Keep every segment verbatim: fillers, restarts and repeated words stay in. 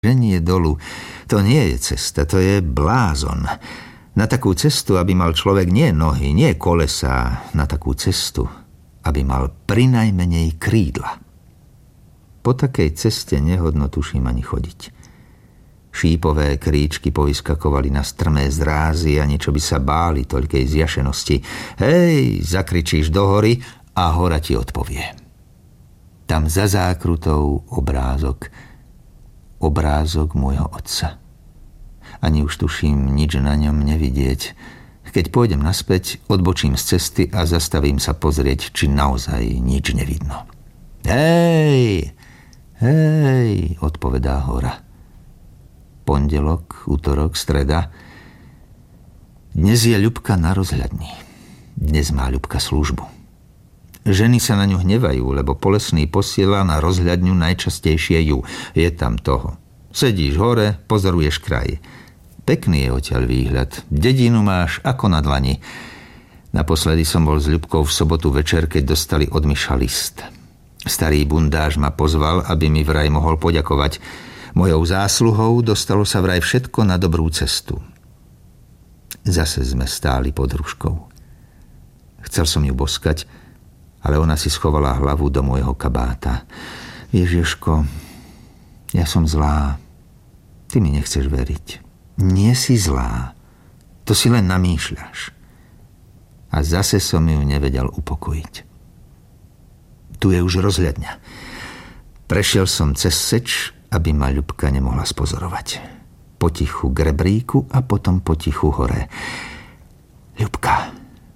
ženie dolu. To nie je cesta, to je blázon. Na takú cestu, aby mal človek nie nohy, nie kolesá, na takú cestu, aby mal prinajmenej krídla. Po takej ceste nehodno tuším ani chodiť. Šípové kríčky povyskakovali na strmé zrázy a niečo by sa báli toľkej zjašenosti. Hej, zakričíš do hory a hora ti odpovie. Tam za zákrutou obrázok, obrázok môjho otca. Ani už tuším nič na ňom nevidieť. Keď pôjdem naspäť, odbočím z cesty a zastavím sa pozrieť, či naozaj nič nevidno. Hej, hej, odpovedá hora. Pondelok, utorok, streda. Dnes je Ľubka na rozhľadni. Dnes má Ľubka službu. Ženy sa na ňu hnevajú, lebo Polesný posiela na rozhľadňu najčastejšie ju. Je tam toho. Sedíš hore, pozoruješ kraj. Pekný je odtiaľ výhľad. Dedinu máš ako na dlani. Naposledy som bol s Ľubkou v sobotu večer, keď dostali od Miša list. Starý bundáž ma pozval, aby mi vraj mohol poďakovať. Mojou zásluhou dostalo sa vraj všetko na dobrú cestu. Zase sme stáli pod hruškou. Chcel som ju boskať, ale ona si schovala hlavu do môjho kabáta. Ježiško, ja som zlá. Ty mi nechceš veriť. Nie si zlá. To si len namýšľaš. A zase som ju nevedel upokojiť. Tu je už rozhľadňa. Prešiel som cez seč, aby ma Ľubka nemohla spozorovať. Potichu k rebríku a potom potichu hore. Ľubka.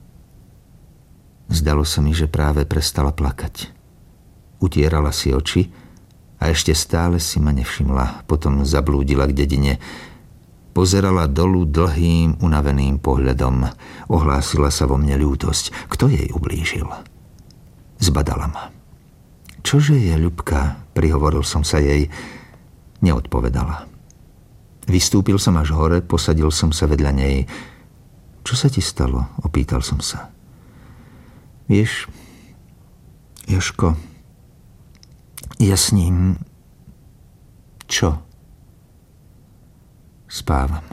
Zdalo sa mi, že práve prestala plakať. Utierala si oči a ešte stále si ma nevšimla. Potom zablúdila k dedine. Pozerala dolu dlhým, unaveným pohľadom. Ohlásila sa vo mne ľútosť. Kto jej ublížil? Zbadala ma. Čože je, Ľubka? Prihovoril som sa jej. Neodpovedala. Vystúpil som až hore, posadil som sa vedľa nej. Čo sa ti stalo? Opýtal som sa. Vieš, Jožko, ja s ním... Čo? Spávam.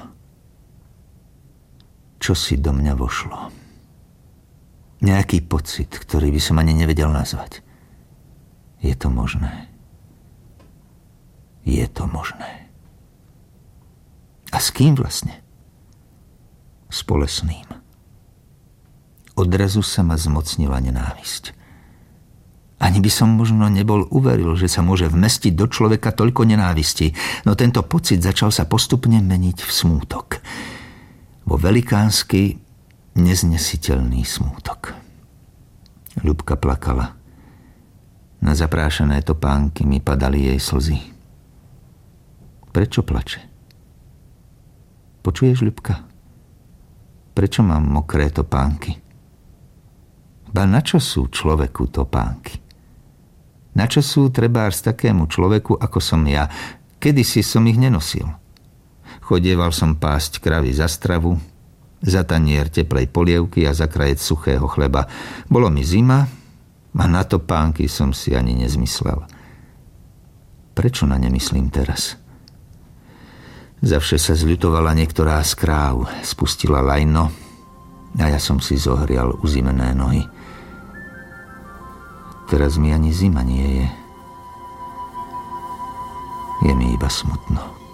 Čo si do mňa vošlo? Nejaký pocit, ktorý by som ani nevedel nazvať. Je to možné? Je to možné. A s kým vlastne? S Polesným. Odrazu sa ma zmocnila nenávisť. Ani by som možno nebol uveril, že sa môže vmestiť do človeka toľko nenávisti, no tento pocit začal sa postupne meniť v smútok. Vo velikánsky, neznesiteľný smútok. Ľubka plakala. Na zaprášené topánky mi padali jej slzy. Prečo plače? Počuješ, Ľubka? Prečo mám mokré topánky? Ba na čo sú človeku topánky? Na čo sú trebárs takému človeku, ako som ja? Kedysi som ich nenosil. Chodieval som pásť kravy za stravu, za tanier teplej polievky a za krajec suchého chleba. Bolo mi zima a na topánky som si ani nezmyslel. Prečo na ne myslím teraz? Zavše sa zľutovala niektorá z kráv, spustila lajno a ja som si zohrial uzimené nohy. Teraz mi ani zima nie je. Je mi iba smutno.